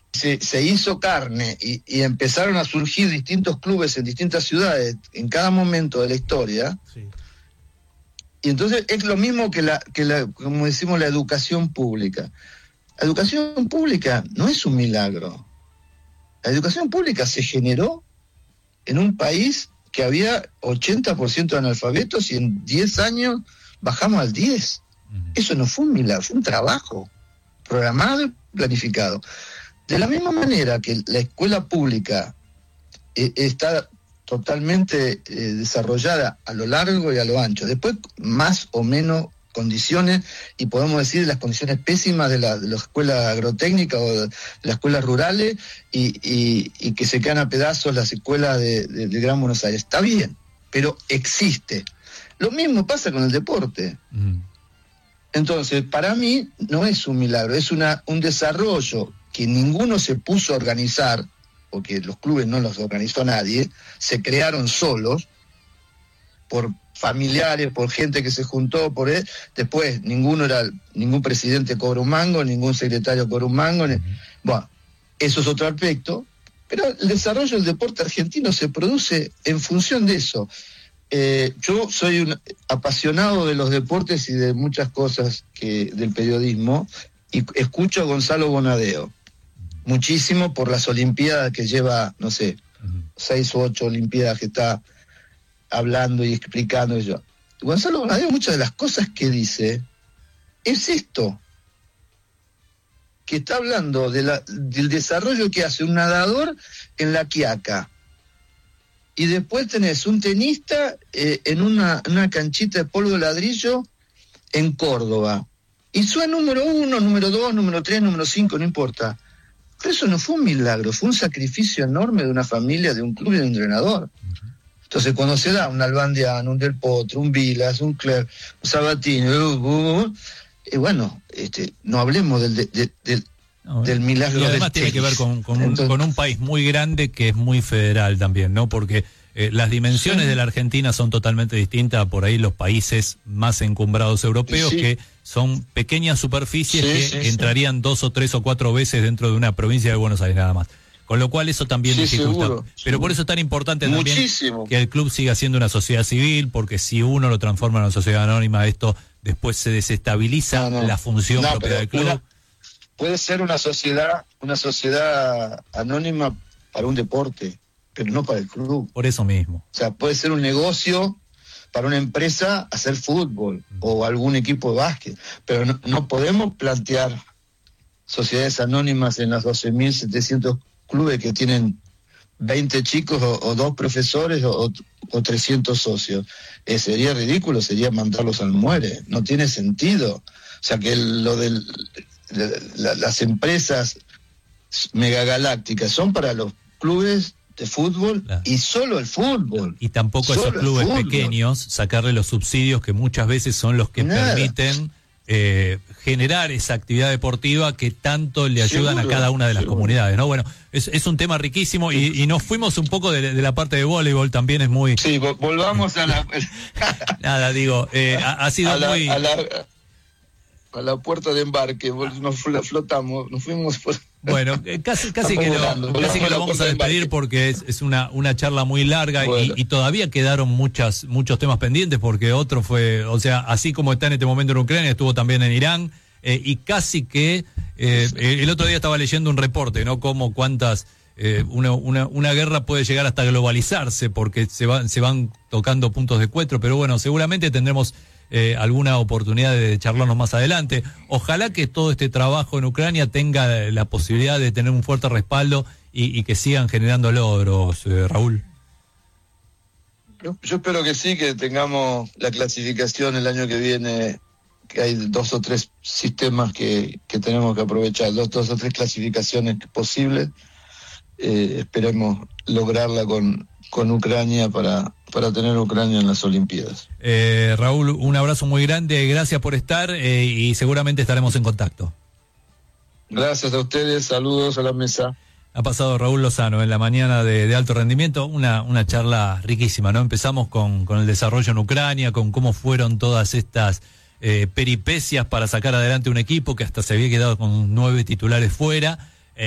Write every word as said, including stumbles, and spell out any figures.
se, se hizo carne y, y empezaron a surgir distintos clubes en distintas ciudades en cada momento de la historia. Sí. Y entonces es lo mismo que la, que la, como decimos, la educación pública. La educación pública no es un milagro. La educación pública se generó en un país que había ochenta por ciento de analfabetos y en diez años bajamos al diez. Uh-huh. Eso no fue un milagro, fue un trabajo programado y planificado. De la misma manera que la escuela pública eh, está totalmente eh, desarrollada a lo largo y a lo ancho, después más o menos condiciones, y podemos decir las condiciones pésimas de la, de la escuela agrotécnica o de las escuelas rurales, y, y, y que se quedan a pedazos las escuelas de, de, de Gran Buenos Aires. Está bien, pero existe. Lo mismo pasa con el deporte. Mm. Entonces, para mí no es un milagro, es una, un desarrollo que ninguno se puso a organizar, porque los clubes no los organizó nadie, se crearon solos, por familiares, por gente que se juntó, por él. Después, ninguno era, ningún presidente cobra un mango, ningún secretario cobra un mango. Uh-huh. Bueno, eso es otro aspecto, pero el desarrollo del deporte argentino se produce en función de eso. Eh, yo soy un apasionado de los deportes y de muchas cosas que del periodismo, y escucho a Gonzalo Bonadeo muchísimo por las olimpiadas que lleva, no sé, uh-huh. seis o ocho olimpiadas que está hablando y explicando. Y yo, Gonzalo Bonadeo, muchas de las cosas que dice es esto, que está hablando de la, del desarrollo que hace un nadador en La Quiaca, y después tenés un tenista eh, en una, una canchita de polvo de ladrillo en Córdoba, y fue número uno, número dos, número tres, número cinco, no importa. Pero eso no fue un milagro, fue un sacrificio enorme de una familia, de un club y de un entrenador. Entonces, cuando se da un Albandiano, un Del Potro, un Vilas, un Clerc, un Sabatini, uh, uh, uh, y bueno, este, no hablemos del, de, de, del, no, del milagro. Y además tiene que ver con, con, Entonces, un, con un país muy grande que es muy federal también, ¿no? Porque eh, las dimensiones sí. de la Argentina son totalmente distintas a por ahí los países más encumbrados europeos, sí. que son pequeñas superficies sí, que sí, entrarían sí. dos o tres o cuatro veces dentro de una provincia de Buenos Aires nada más. Con lo cual eso también sí, dificulta. Seguro, Pero seguro. Por eso es tan importante también Muchísimo. que el club siga siendo una sociedad civil, porque si uno lo transforma en una sociedad anónima, esto después se desestabiliza no, no. la función no, propia del club. Una, puede ser una sociedad, una sociedad anónima para un deporte, pero no para el club. Por eso mismo. O sea, puede ser un negocio para una empresa hacer fútbol mm. o algún equipo de básquet, pero no, no podemos plantear sociedades anónimas en las doce mil setecientos clubes que tienen veinte chicos o, o dos profesores o, o trescientos socios. Eh, sería ridículo, sería mandarlos al muere, no tiene sentido. O sea que el, lo de la, las empresas megagalácticas son para los clubes de fútbol claro. y solo el fútbol. Y tampoco solo esos clubes pequeños sacarle los subsidios que muchas veces son los que Nada. permiten Eh, generar esa actividad deportiva que tanto le ayudan seguro, a cada una de las seguro. comunidades, ¿no? Bueno, es, es un tema riquísimo y, y nos fuimos un poco de, de la parte de voleibol, también es muy... Sí, volvamos a la... Nada, digo, eh, ha, ha sido a la, muy... A la, a la puerta de embarque, nos flotamos, nos fuimos por... Bueno, casi, casi, que, lo, casi que lo vamos a despedir porque es, es una, una charla muy larga bueno. y, y todavía quedaron muchas, muchos temas pendientes porque otro fue, o sea, así como está en este momento en Ucrania, estuvo también en Irán eh, y casi que eh, el otro día estaba leyendo un reporte, ¿no? Como cuántas, eh, una, una, una guerra puede llegar hasta globalizarse porque se, va, se van tocando puntos de encuentro, pero bueno, seguramente tendremos Eh, alguna oportunidad de charlarnos más adelante. Ojalá que todo este trabajo en Ucrania tenga la posibilidad de tener un fuerte respaldo y, y que sigan generando logros, eh, Raúl. Yo, yo espero que sí, que tengamos la clasificación el año que viene, que hay dos o tres sistemas que, que tenemos que aprovechar, dos, dos o tres clasificaciones posibles. Eh, esperemos lograrla con, con Ucrania para, para tener Ucrania en las Olimpiadas. Eh, Raúl, un abrazo muy grande, gracias por estar eh, y seguramente estaremos en contacto. Gracias a ustedes, saludos a la mesa. Ha pasado Raúl Lozano en la mañana de, de alto rendimiento, una, una charla riquísima, ¿no? Empezamos con, con el desarrollo en Ucrania, con cómo fueron todas estas eh, peripecias para sacar adelante un equipo que hasta se había quedado con nueve titulares fuera.